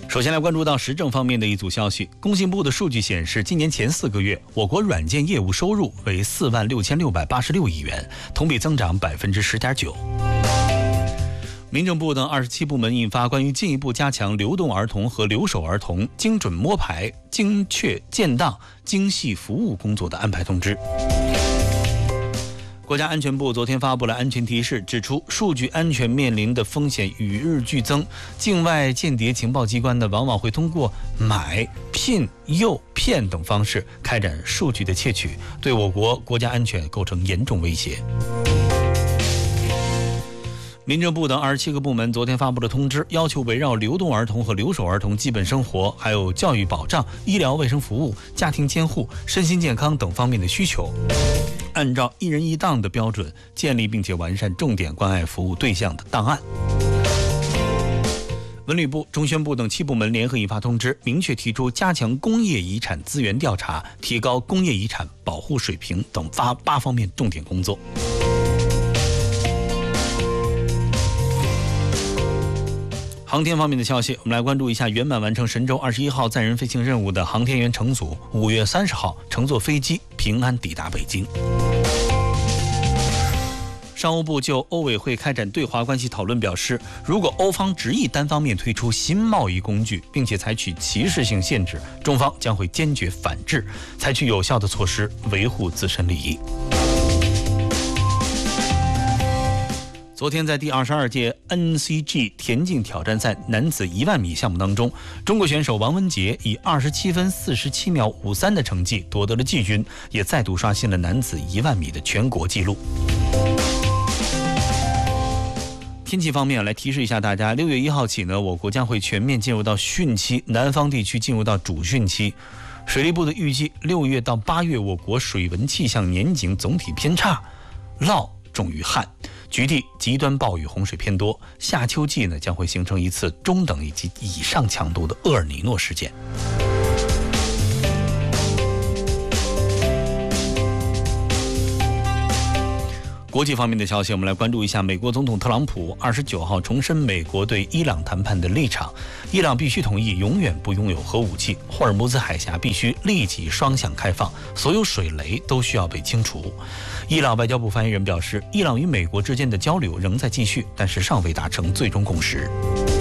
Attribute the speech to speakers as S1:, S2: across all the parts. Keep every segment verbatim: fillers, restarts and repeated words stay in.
S1: 首先来关注到时政方面的一组消息。工信部的数据显示，今年前四个月，我国软件业务收入为四万六千六百八十六亿元，同比增长百分之十点九。民政部等二十七部门印发关于进一步加强流动儿童和留守儿童精准摸排、精确建档、精细服务工作的安排通知。国家安全部昨天发布了安全提示，指出数据安全面临的风险与日俱增，境外间谍情报机关呢，往往会通过买、聘、诱、骗等方式开展数据的窃取，对我国国家安全构成严重威胁。民政部等二十七个部门昨天发布了通知，要求围绕流动儿童和留守儿童基本生活、还有教育保障、医疗卫生服务、家庭监护、身心健康等方面的需求，按照一人一档的标准建立并且完善重点关爱服务对象的档案。文旅部、中宣部等七部门联合印发通知，明确提出加强工业遗产资源调查、提高工业遗产保护水平等八八方面重点工作。航天方面的消息，我们来关注一下圆满完成神舟二十一号载人飞行任务的航天员乘组，五月三十号乘坐飞机平安抵达北京。商务部就欧委会开展对华关系讨论表示，如果欧方执意单方面推出新贸易工具，并且采取歧视性限制，中方将会坚决反制，采取有效的措施维护自身利益。昨天在第二十二届 N C G 田径挑战赛男子一万米项目当中，中国选手王文杰以二十七分四十七秒五三的成绩夺得了季军，也再度刷新了男子一万米的全国纪录。天气方面来提示一下大家，六月一号起呢，我国将会全面进入到汛期，南方地区进入到主汛期。水利部的预计，六月到八月我国水文气象年景总体偏差，涝重于旱，局地极端暴雨洪水偏多，夏秋季呢将会形成一次中等以及以上强度的厄尔尼诺事件。国际方面的消息，我们来关注一下美国总统特朗普二十九号重申美国对伊朗谈判的立场，伊朗必须同意永远不拥有核武器，霍尔木兹海峡必须立即双向开放，所有水雷都需要被清除。伊朗外交部发言人表示，伊朗与美国之间的交流仍在继续，但是尚未达成最终共识。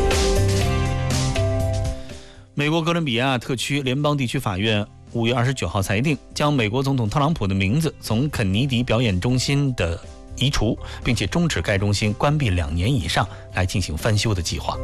S1: 美国哥伦比亚特区联邦地区法院五月二十九号裁定，将美国总统特朗普的名字从肯尼迪表演中心的移除，并且终止该中心关闭两年以上来进行翻修的计划。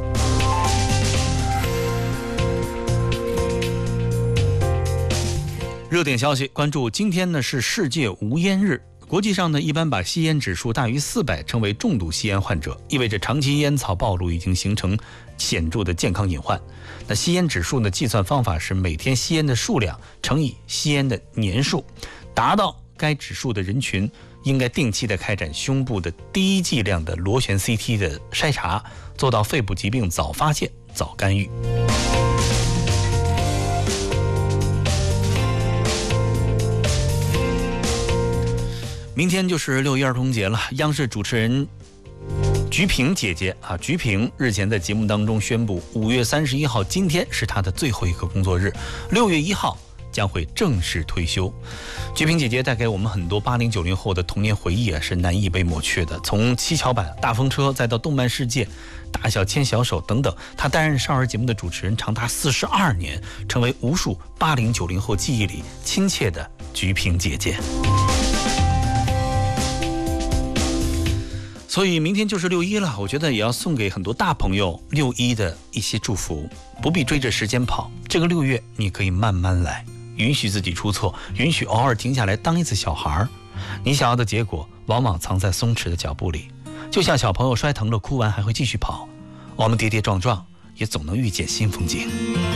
S1: 热点消息，关注今天呢是世界无烟日。国际上呢，一般把吸烟指数大于四百称为重度吸烟患者，意味着长期烟草暴露已经形成显著的健康隐患。那吸烟指数呢，计算方法是每天吸烟的数量乘以吸烟的年数，达到该指数的人群应该定期的开展胸部的低剂量的螺旋 C T 的筛查，做到肺部疾病早发现、早干预。明天就是六一儿童节了，央视主持人菊萍姐姐啊，菊萍日前在节目当中宣布，五月三十一号今天是她的最后一个工作日，六月一号将会正式退休。菊萍姐姐带给我们很多八零九零后的童年回忆啊，是难以被抹去的。从七巧板、大风车，再到动漫世界、大小牵小手等等，她担任少儿节目的主持人长达四十二年，成为无数八零九零后记忆里亲切的菊萍姐姐。所以明天就是六一了，我觉得也要送给很多大朋友六一的一些祝福，不必追着时间跑，这个六月你可以慢慢来，允许自己出错，允许偶尔停下来当一次小孩。你想要的结果往往藏在松弛的脚步里，就像小朋友摔疼了哭完还会继续跑，我们跌跌撞撞也总能遇见新风景。